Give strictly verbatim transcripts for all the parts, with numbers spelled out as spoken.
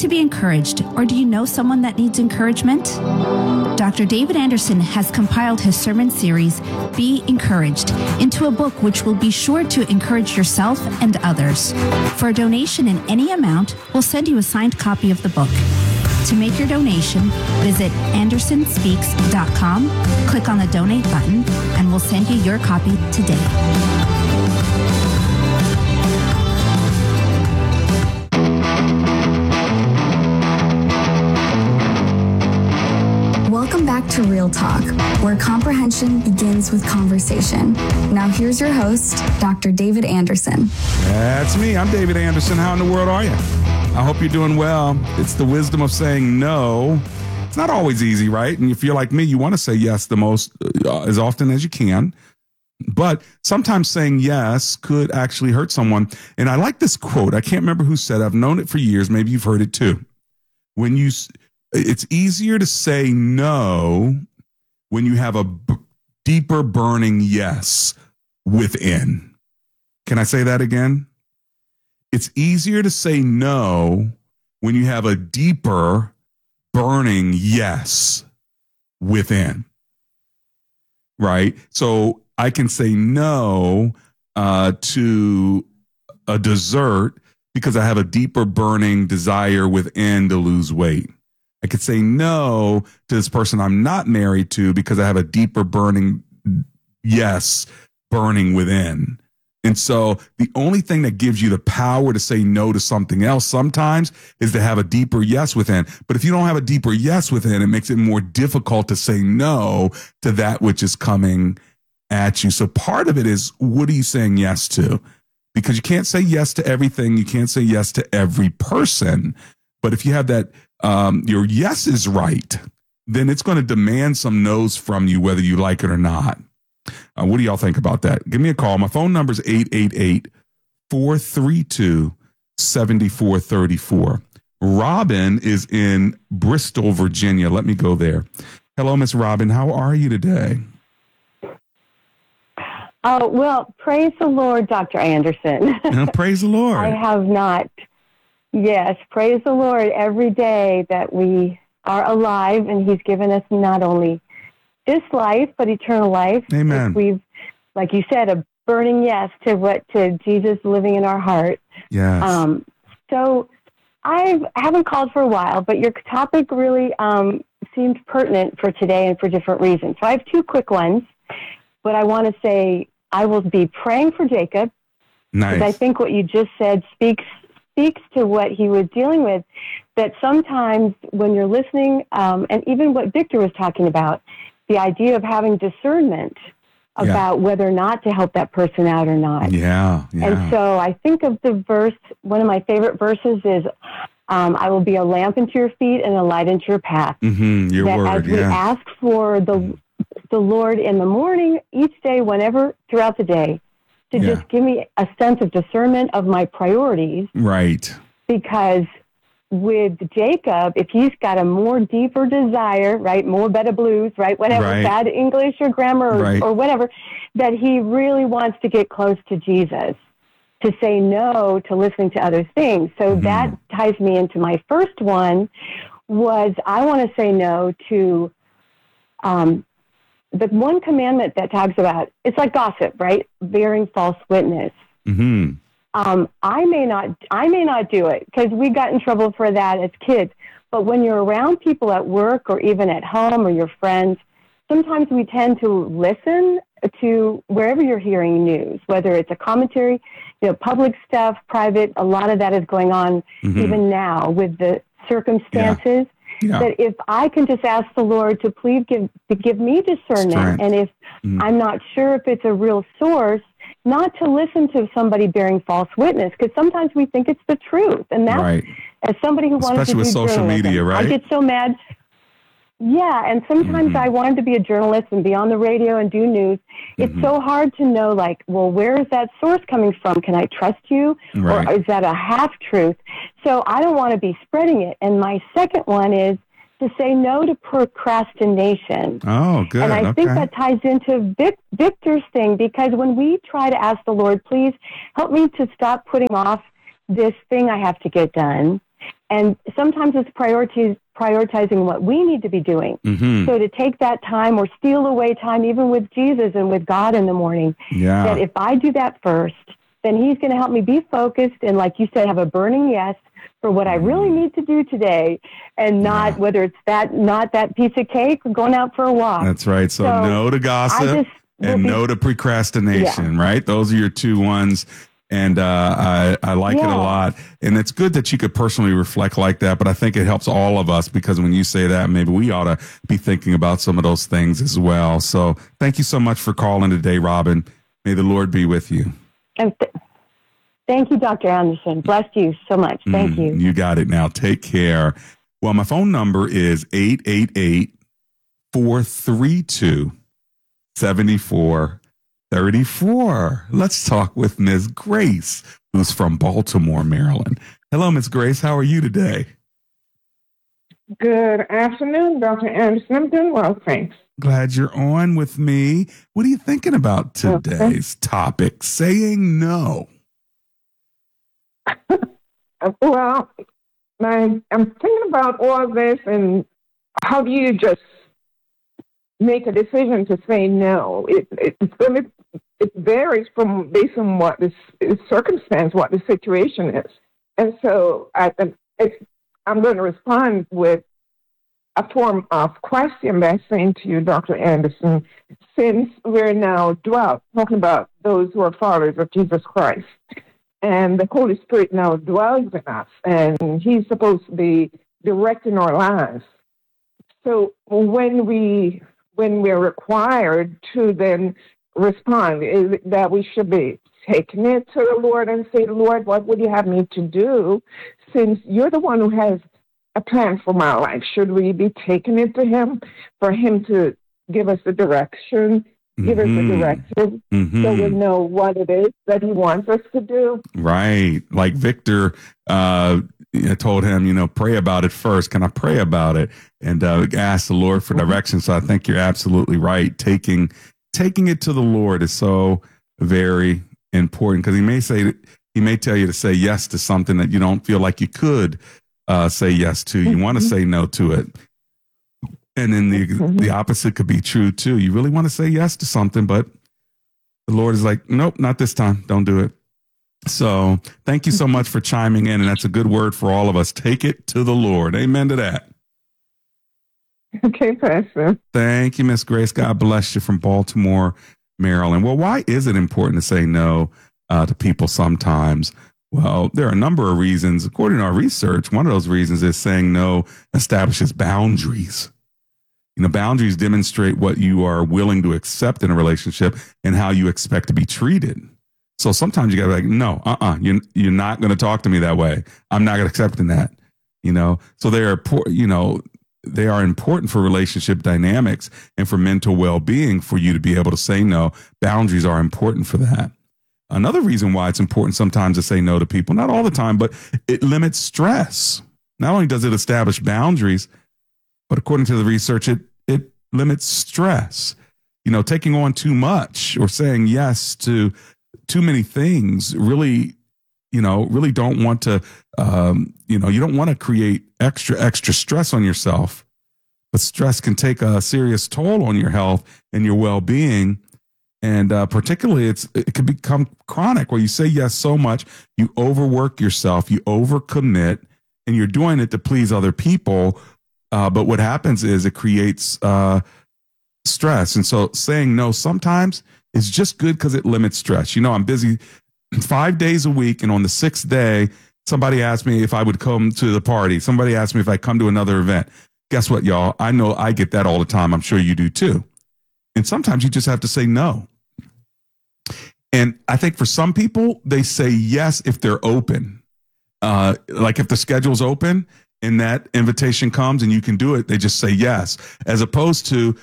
to be encouraged, or do you know someone that needs encouragement? Doctor David Anderson has compiled his sermon series, Be Encouraged, into a book which will be sure to encourage yourself and others. For a donation in any amount, we'll send you a signed copy of the book. To make your donation, visit anderson speaks dot com, click on the donate button, and we'll send you your copy today. Welcome back to Real Talk, where comprehension begins with conversation. Now here's your host, Doctor David Anderson. That's me. I'm David Anderson. How in the world are you? I hope you're doing well. It's the wisdom of saying no. It's not always easy, right? And if you're like me, you want to say yes the most, uh, as often as you can. But sometimes saying yes could actually hurt someone. And I like this quote. I can't remember who said it. I've known it for years. Maybe you've heard it too. When you, it's easier to say no when you have a b- deeper burning yes within. Can I say that again? It's easier to say no when you have a deeper burning yes within, right? So I can say no uh, to a dessert because I have a deeper burning desire within to lose weight. I could say no to this person I'm not married to because I have a deeper burning yes burning within. And so the only thing that gives you the power to say no to something else sometimes is to have a deeper yes within. But if you don't have a deeper yes within, it makes it more difficult to say no to that which is coming at you. So part of it is, what are you saying yes to? Because you can't say yes to everything. You can't say yes to every person. But if you have that, um, your yes is right, then it's going to demand some no's from you, whether you like it or not. Uh, what do y'all think about that? Give me a call. My phone number is eight eight eight, four three two, seven four three four. Robin is in Bristol, Virginia. Let me go there. Hello, Miss Robin. How are you today? Oh, well, praise the Lord, Doctor Anderson. Uh, praise the Lord. I have not. Yes, praise the Lord every day that we are alive, and He's given us not only this life, but eternal life. Amen. If we've, like you said, a burning yes to what to Jesus living in our heart. Yes. Um, so I've, I haven't called for a while, but your topic really um, seemed pertinent for today and for different reasons. So I have two quick ones, but I want to say I will be praying for Jacob. Nice. Because I think what you just said speaks speaks to what he was dealing with, that sometimes when you're listening, um, and even what Victor was talking about, the idea of having discernment about yeah. whether or not to help that person out or not. Yeah, yeah. And so I think of the verse, one of my favorite verses is, um, I will be a lamp into your feet and a light into your path. Mm-hmm, your that word, as we yeah. ask for the the Lord in the morning, each day, whenever, throughout the day, to yeah. just give me a sense of discernment of my priorities. Right. Because with Jacob, if he's got a more deeper desire, right, more better blues, right, whatever, right. bad English or grammar or, right. or whatever, that he really wants to get close to Jesus, to say no to listening to other things. So mm-hmm. that ties me into my first one, was I want to say no to um, the one commandment that talks about, it's like gossip, right, bearing false witness. Mm-hmm. Um, I may not, I may not do it because we got in trouble for that as kids. But when you're around people at work or even at home or your friends, sometimes we tend to listen to wherever you're hearing news, whether it's a commentary, you know, public stuff, private. A lot of that is going on mm-hmm. even now with the circumstances. Yeah. Yeah. That if I can just ask the Lord to please give to give me discernment, Strength. and if mm-hmm. I'm not sure if it's a real source, not to listen to somebody bearing false witness, because sometimes we think it's the truth. And that's, right. as somebody who wanted Especially to do with social journalism, media, right? I get so mad. Yeah, and sometimes mm-hmm. I wanted to be a journalist and be on the radio and do news. It's mm-hmm. so hard to know, like, well, where is that source coming from? Can I trust you? Right. Or is that a half-truth? So I don't want to be spreading it. And my second one is to say no to procrastination. Oh, good. And I okay. think that ties into Vic, Victor's thing, because when we try to ask the Lord, please help me to stop putting off this thing I have to get done, And sometimes it's priorities, prioritizing what we need to be doing. Mm-hmm. So to take that time or steal away time, even with Jesus and with God in the morning, yeah. that if I do that first, then he's going to help me be focused and, like you said, have a burning yes for what I really need to do today, and not yeah. whether it's that not that piece of cake or going out for a walk. That's right. So, so no to gossip and be, no to procrastination, yeah. right? Those are your two ones. And uh, I, I like yeah. it a lot. And it's good that you could personally reflect like that. But I think it helps all of us, because when you say that, maybe we ought to be thinking about some of those things as well. So thank you so much for calling today, Robin. May the Lord be with you. And th- thank you, Doctor Anderson. Bless you so much. Thank mm, you. You got it now. Take care. Well, my phone number is eight eight eight, four three two, seven four three four. Let's talk with Miz Grace, who's from Baltimore, Maryland. Hello, Miz Grace. How are you today? Good afternoon, Doctor Anderson. I'm doing well, thanks. Glad you're on with me. What are you thinking about today's okay. topic? Saying no. Well, my, I'm thinking about all this, and how do you just make a decision to say no? It, it, it's going to, it varies from based on what the circumstance, what the situation is. And so I, it's, I'm going to respond with a form of question by saying to you, Doctor Anderson, since we're now dwelt, talking about those who are followers of Jesus Christ, and the Holy Spirit now dwells in us, and he's supposed to be directing our lives. So when we when we're required to then respond, is that we should be taking it to the Lord and say, Lord, what would you have me to do? Since you're the one who has a plan for my life, should we be taking it to him for him to give us the direction, give mm-hmm. us the direction, mm-hmm. so we know what it is that he wants us to do? Right. Like Victor uh, told him, you know, pray about it first. Can I pray about it? And uh, ask the Lord for direction. So I think you're absolutely right. Taking taking it to the Lord is so very important, because he may say, he may tell you to say yes to something that you don't feel like you could uh, say yes to. You want to say no to it. And then the mm-hmm. the opposite could be true too. You really want to say yes to something, but the Lord is like, nope, not this time. Don't do it. So thank you so much for chiming in. And that's a good word for all of us. Take it to the Lord. Amen to that. Okay, Pastor. Thank you, Miss Grace. God bless you, from Baltimore, Maryland. Well, why is it important to say no uh, to people sometimes? Well, there are a number of reasons. According to our research, one of those reasons is saying no establishes boundaries. You know, boundaries demonstrate what you are willing to accept in a relationship and how you expect to be treated. So sometimes you got to be like, no, uh-uh, you're, you're not going to talk to me that way. I'm not accepting that, you know. So they are, you know, they are important for relationship dynamics and for mental well-being, for you to be able to say no. Boundaries are important for that. Another reason why it's important sometimes to say no to people, not all the time, but it limits stress. Not only does it establish boundaries, but according to the research, it it limits stress. You know, taking on too much or saying yes to too many things really, you know, really don't want to, um, you know, you don't want to create extra, extra stress on yourself. But stress can take a serious toll on your health and your well-being. And uh, particularly, it's it can become chronic, where you say yes so much, you overwork yourself, you overcommit, and you're doing it to please other people. Uh, but what happens is it creates uh, stress. And so saying no sometimes is just good because it limits stress. You know, I'm busy five days a week, and on the sixth day, somebody asked me if I would come to the party. Somebody asked me if I come to another event. Guess what, y'all? I know I get that all the time. I'm sure you do too. And sometimes you just have to say no. And I think for some people, they say yes if they're open. Uh, like if the schedule's open and that invitation comes and you can do it, they just say yes, as opposed to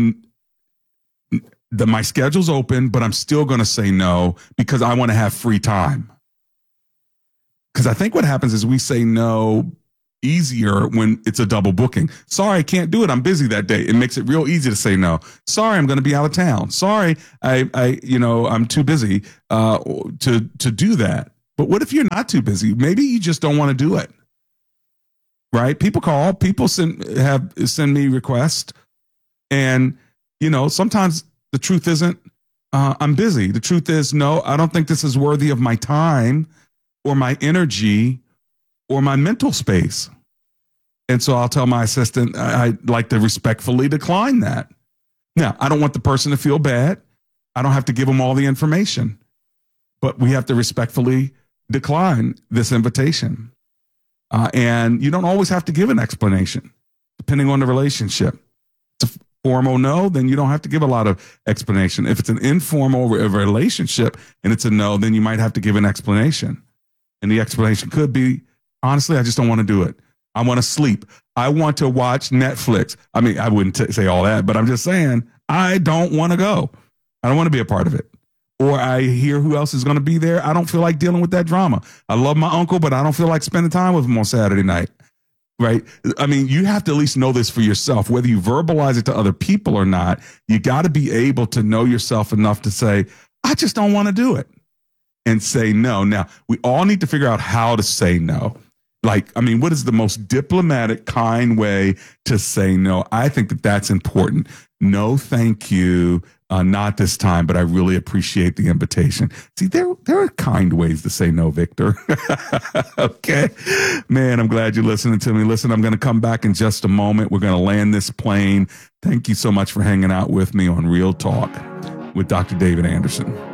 the, my schedule's open, but I'm still going to say no because I want to have free time. Because I think what happens is we say no easier when it's a double booking. Sorry, I can't do it. I'm busy that day. It makes it real easy to say no. Sorry, I'm going to be out of town. Sorry, I, I, you know, I'm too busy uh, to to do that. But what if you're not too busy? Maybe you just don't want to do it. right? People call, people send have send me requests, and you know, sometimes the truth isn't uh, I'm busy. The truth is, no, I don't think this is worthy of my time or my energy or my mental space. And so I'll tell my assistant I, I'd like to respectfully decline that. Now, I don't want the person to feel bad. I don't have to give them all the information, but we have to respectfully decline this invitation. Uh, and you don't always have to give an explanation, depending on the relationship. If it's a formal no, then you don't have to give a lot of explanation. If it's an informal re- relationship and it's a no, then you might have to give an explanation. And the explanation could be, honestly, I just don't want to do it. I want to sleep. I want to watch Netflix. I mean, I wouldn't t- say all that, but I'm just saying, I don't want to go. I don't want to be a part of it. Or I hear who else is going to be there. I don't feel like dealing with that drama. I love my uncle, but I don't feel like spending time with him on Saturday night. Right? I mean, you have to at least know this for yourself, whether you verbalize it to other people or not. You got to be able to know yourself enough to say, I just don't want to do it, and say no. Now, we all need to figure out how to say no. Like, I mean, what is the most diplomatic, kind way to say no? I think that that's important. No, thank you. Uh, not this time, but I really appreciate the invitation. See, there, there are kind ways to say no, Victor. Okay. Man, I'm glad you're listening to me. Listen, I'm going to come back in just a moment. We're going to land this plane. Thank you so much for hanging out with me on Real Talk with Doctor David Anderson.